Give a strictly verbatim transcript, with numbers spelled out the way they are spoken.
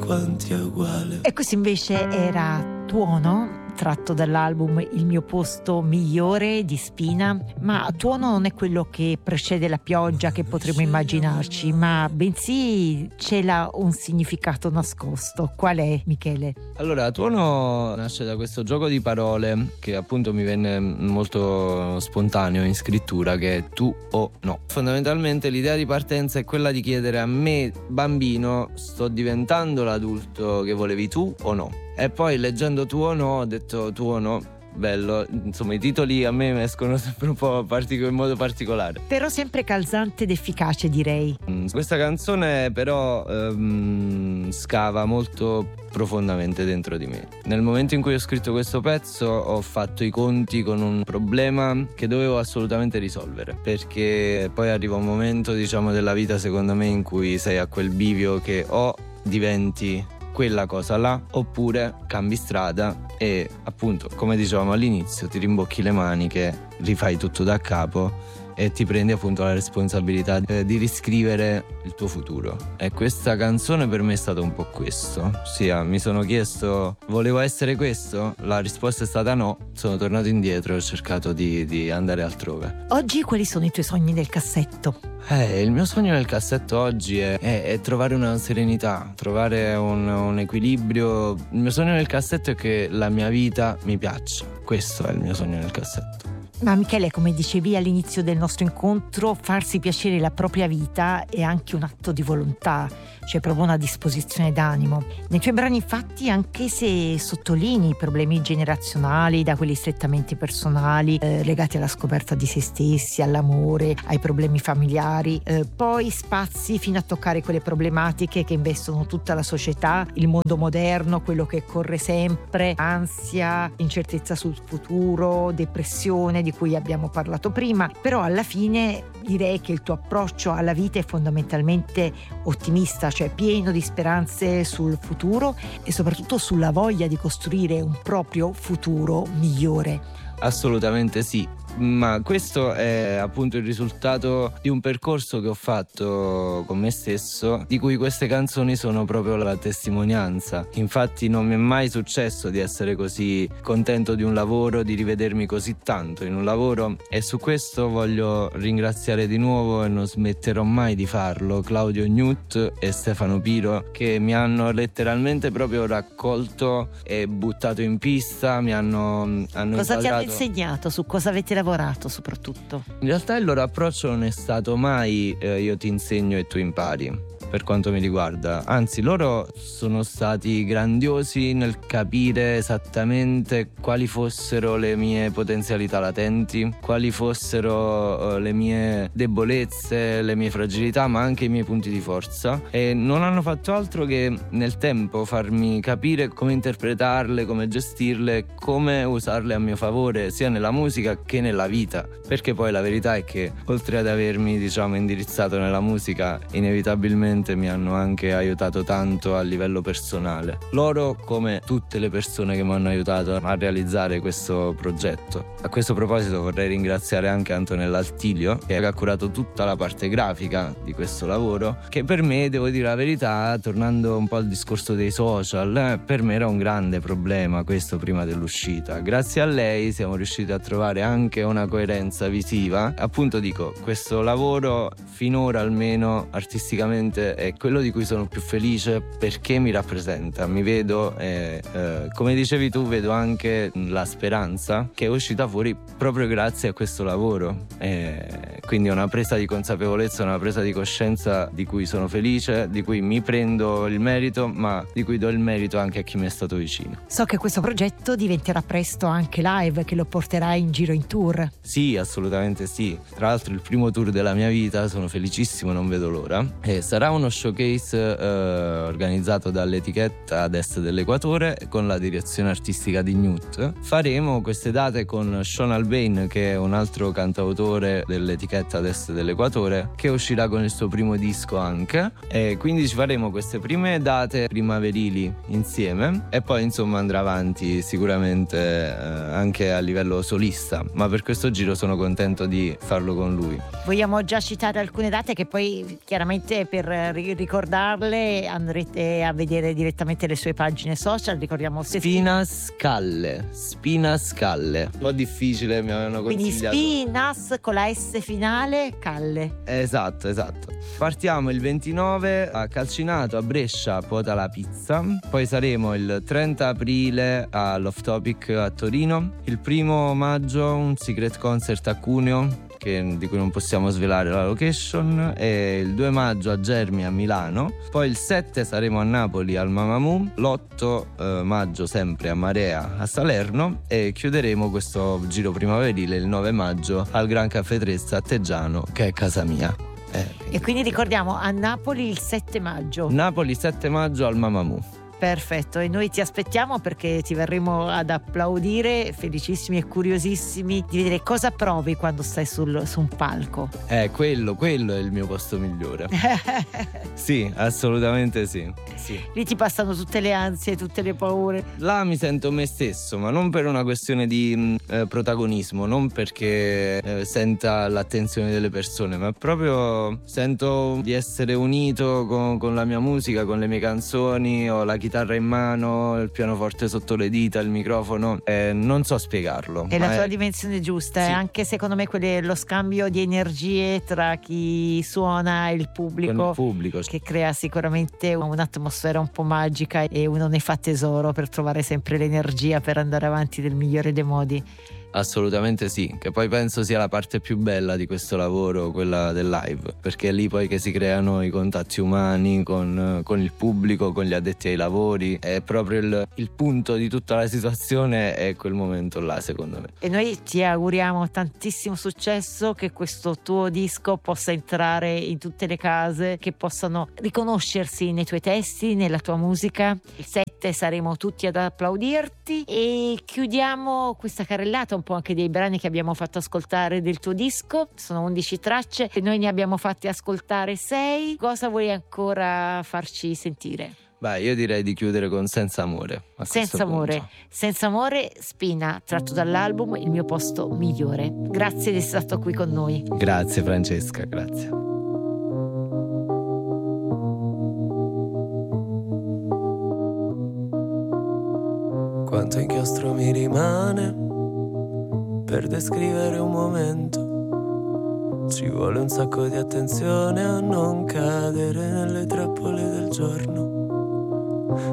quanti è uguale. E questo invece era Tuono, tratto dall'album Il mio posto migliore di Spina. Ma Tuono non è quello che precede la pioggia che potremmo immaginarci, ma bensì c'è là un significato nascosto. Qual è, Michele? Allora, Tuono nasce da questo gioco di parole che appunto mi venne molto spontaneo in scrittura, che è tu o no. Fondamentalmente l'idea di partenza è quella di chiedere a me, bambino, sto diventando l'adulto che volevi tu o no? E poi leggendo tu o no ho detto tu o no, bello, insomma i titoli a me escono sempre un po' partico- in modo particolare. Però sempre calzante ed efficace, direi. Mm, Questa canzone però ehm, scava molto profondamente dentro di me. Nel momento in cui ho scritto questo pezzo ho fatto i conti con un problema che dovevo assolutamente risolvere, perché poi arriva un momento, diciamo, della vita secondo me in cui sei a quel bivio che o diventi quella cosa là oppure cambi strada e appunto, come dicevamo all'inizio, ti rimbocchi le maniche, rifai tutto da capo e ti prendi appunto la responsabilità di riscrivere il tuo futuro. E questa canzone per me è stato un po' questo. Ossia, mi sono chiesto, volevo essere questo? La risposta è stata no. Sono tornato indietro e ho cercato di, di andare altrove. Oggi quali sono i tuoi sogni nel cassetto? Eh, il mio sogno nel cassetto oggi è, è, è trovare una serenità, trovare un, un equilibrio. Il mio sogno nel cassetto è che la mia vita mi piaccia. Questo è il mio sogno nel cassetto. Ma Michele, come dicevi all'inizio del nostro incontro, farsi piacere la propria vita è anche un atto di volontà, cioè proprio una disposizione d'animo. Nei tuoi brani, infatti, anche se sottolinei i problemi generazionali, da quelli strettamente personali, eh, legati alla scoperta di se stessi, all'amore, ai problemi familiari, eh, poi spazi fino a toccare quelle problematiche che investono tutta la società, il mondo moderno, quello che corre sempre, ansia, incertezza sul futuro, depressione, di cui abbiamo parlato prima. Però alla fine direi che il tuo approccio alla vita è fondamentalmente ottimista, cioè pieno di speranze sul futuro e soprattutto sulla voglia di costruire un proprio futuro migliore. Assolutamente sì, ma questo è appunto il risultato di un percorso che ho fatto con me stesso, di cui queste canzoni sono proprio la testimonianza. Infatti non mi è mai successo di essere così contento di un lavoro, di rivedermi così tanto in un lavoro, e su questo voglio ringraziare di nuovo, e non smetterò mai di farlo, Claudio Gnut e Stefano Piro, che mi hanno letteralmente proprio raccolto e buttato in pista, mi hanno, hanno Cosa ti hanno inquadrato. insegnato? Su cosa avete lavorato soprattutto? In realtà il loro approccio non è stato mai eh, io ti insegno e tu impari, per quanto mi riguarda. Anzi, loro sono stati grandiosi nel capire esattamente quali fossero le mie potenzialità latenti, quali fossero uh, le mie debolezze, le mie fragilità, ma anche i miei punti di forza, e non hanno fatto altro che nel tempo farmi capire come interpretarle, come gestirle, come usarle a mio favore, sia nella musica che nella vita. Perché poi la verità è che oltre ad avermi, diciamo, indirizzato nella musica, inevitabilmente mi hanno anche aiutato tanto a livello personale. Loro, come tutte le persone che mi hanno aiutato a realizzare questo progetto. A questo proposito vorrei ringraziare anche Antonella Altilio, che ha curato tutta la parte grafica di questo lavoro, che per me, devo dire la verità, tornando un po' al discorso dei social, eh, per me era un grande problema questo prima dell'uscita. Grazie a lei siamo riusciti a trovare anche una coerenza visiva. Appunto dico, questo lavoro finora almeno artisticamente è quello di cui sono più felice, perché mi rappresenta, mi vedo e eh, come dicevi tu, vedo anche la speranza che è uscita fuori proprio grazie a questo lavoro, e quindi è una presa di consapevolezza, una presa di coscienza di cui sono felice, di cui mi prendo il merito, ma di cui do il merito anche a chi mi è stato vicino. So che questo progetto diventerà presto anche live, che lo porterai in giro in tour. Sì, assolutamente sì. Tra l'altro il primo tour della mia vita, sono felicissimo, non vedo l'ora. E sarà uno showcase eh, organizzato dall'etichetta Ad Est dell'Equatore con la direzione artistica di Gnut. Faremo queste date con Sean Albain, che è un altro cantautore dell'etichetta Ad Est dell'Equatore, che uscirà con il suo primo disco anche, e quindi ci faremo queste prime date primaverili insieme, e poi insomma andrà avanti sicuramente eh, anche a livello solista, ma per questo giro sono contento di farlo con lui. Vogliamo già citare alcune date che poi chiaramente per ricordarle andrete a vedere direttamente le sue pagine social. Ricordiamo se Spinascalle, Spinascalle. Un po' difficile, mi avevano consigliato. Quindi Spinas con la S finale, Calle. Esatto, esatto. Partiamo il ventinove a Calcinato, a Brescia, Pota la Pizza. Poi saremo il trenta aprile all'Off Topic a Torino. Il primo maggio un secret concert a Cuneo, che, di cui non possiamo svelare la location, e il due maggio a Germi a Milano. Poi il sette saremo a Napoli al Mamamoo, l'otto eh, maggio sempre a Marea a Salerno, e chiuderemo questo giro primaverile il nove maggio al Gran Caffè Trezza a Teggiano, che è casa mia. Eh, e quindi ricordiamo a Napoli il sette maggio. Napoli sette maggio al Mamamoo. Perfetto, e noi ti aspettiamo perché ti verremo ad applaudire, felicissimi e curiosissimi di vedere cosa provi quando stai sul, su un palco. Eh, quello, quello è il mio posto migliore. Sì, assolutamente sì, sì. Lì ti passano tutte le ansie, tutte le paure. Là mi sento me stesso, ma non per una questione di eh, protagonismo, non perché eh, senta l'attenzione delle persone, ma proprio sento di essere unito con, con la mia musica, con le mie canzoni, ho la chitarra in mano, il pianoforte sotto le dita, il microfono, eh, non so spiegarlo. È la tua è... dimensione giusta, sì. E anche secondo me quello è lo scambio di energie tra chi suona e il pubblico, Con il pubblico, che crea sicuramente un'atmosfera un po' magica, e uno ne fa tesoro per trovare sempre l'energia per andare avanti nel migliore dei modi. Assolutamente sì, che poi penso sia la parte più bella di questo lavoro, quella del live, perché è lì poi che si creano i contatti umani con, con il pubblico, con gli addetti ai lavori. È proprio il, il punto di tutta la situazione, è quel momento là, secondo me. E noi ti auguriamo tantissimo successo, che questo tuo disco possa entrare in tutte le case, che possano riconoscersi nei tuoi testi, nella tua musica. Il sette saremo tutti ad applaudirti, e chiudiamo questa carrellata un po' anche dei brani che abbiamo fatto ascoltare del tuo disco. Sono undici tracce e noi ne abbiamo fatti ascoltare sei. Cosa vuoi ancora farci sentire? Beh, io direi di chiudere con Senza Amore. Senza amore, punto. Senza Amore, Spina, tratto dall'album Il mio posto migliore. Grazie di essere stato qui con noi. Grazie Francesca, grazie. Quanto inchiostro mi rimane per descrivere un momento. Ci vuole un sacco di attenzione a non cadere nelle trappole del giorno.